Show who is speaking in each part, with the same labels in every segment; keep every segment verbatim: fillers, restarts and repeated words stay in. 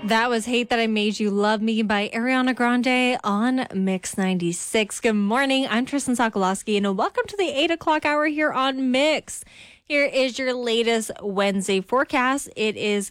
Speaker 1: That was Hate That I Made You Love Me by Ariana Grande on Mix ninety-six. Good morning. I'm Tristan Sokolowski, and welcome to the eight o'clock hour here on Mix. Here is your latest Wednesday forecast. It is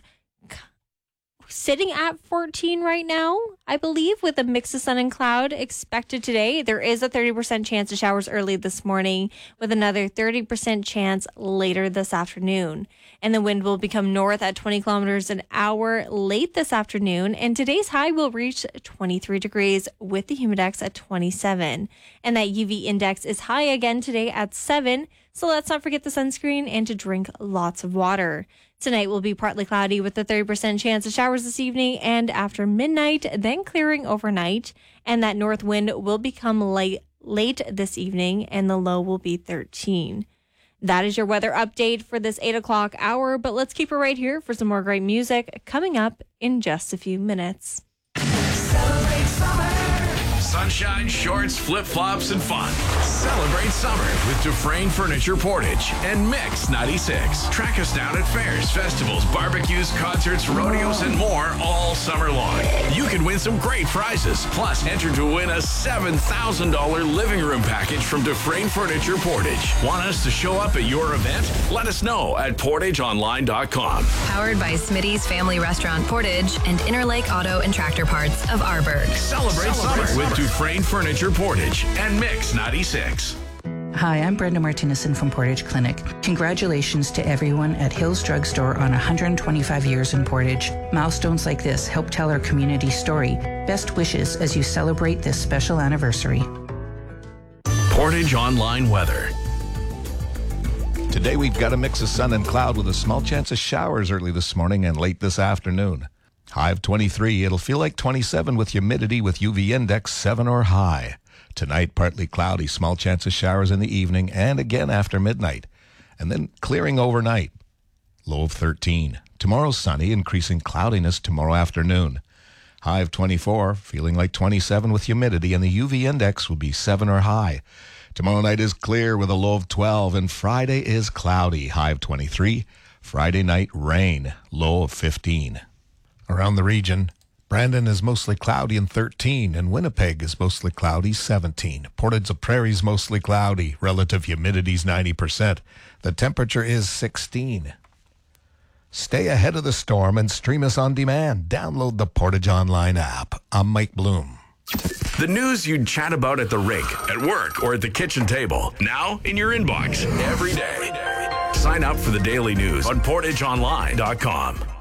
Speaker 1: sitting at fourteen right now, I believe, with a mix of sun and cloud expected today. There is a thirty percent chance of showers early this morning, with another thirty percent chance later this afternoon. And the wind will become north at twenty kilometers an hour late this afternoon. And today's high will reach twenty-three degrees with the humidex at twenty-seven. And that U V index is high again today at seven. So let's not forget the sunscreen and to drink lots of water. Tonight will be partly cloudy with a thirty percent chance of showers this evening and after midnight, then clearing overnight. And that north wind will become light late this evening and the low will be thirteen. That is your weather update for this eight o'clock hour, but let's keep it right here for some more great music coming up in just a few minutes.
Speaker 2: Celebrate summer. Sunshine, shorts, flip-flops, and fun. Celebrate summer with Dufresne Furniture Portage and Mix ninety-six. Track us down at fairs, festivals, barbecues, concerts, rodeos, and more all summer long. You can win some great prizes. Plus, enter to win a seven thousand dollars living room package from Dufresne Furniture Portage. Want us to show up at your event? Let us know at portage online dot com.
Speaker 3: Powered by Smitty's Family Restaurant Portage and Interlake Auto and Tractor Parts of Arberg.
Speaker 2: Celebrate, Celebrate summer with Dufresne Furniture Portage and Mix ninety-six.
Speaker 4: Hi, I'm Brenda Martinison from Portage Clinic. Congratulations to everyone at Hills Drugstore on one hundred twenty-five years in Portage. Milestones like this help tell our community story. Best wishes as you celebrate this special anniversary.
Speaker 2: Portage Online Weather.
Speaker 5: Today we've got a mix of sun and cloud with a small chance of showers early this morning and late this afternoon. High of twenty-three. It'll feel like twenty-seven with humidity with U V index seven or high. Tonight, partly cloudy, small chance of showers in the evening and again after midnight. And then clearing overnight. Low of thirteen. Tomorrow sunny, increasing cloudiness tomorrow afternoon. High of twenty-four, feeling like twenty-seven with humidity, and the U V index will be seven or high. Tomorrow night is clear with a low of twelve, and Friday is cloudy, high of twenty-three. Friday night, rain, low of fifteen. Around the region, Brandon is mostly cloudy and thirteen, and Winnipeg is mostly cloudy, seventeen. Portage la Prairie's mostly cloudy, relative humidity's ninety percent. The temperature is sixteen. Stay ahead of the storm and stream us on demand. Download the Portage Online app. I'm Mike Bloom.
Speaker 2: The news you'd chat about at the rink, at work, or at the kitchen table. Now in your inbox every day. Sign up for the daily news on portage online dot com.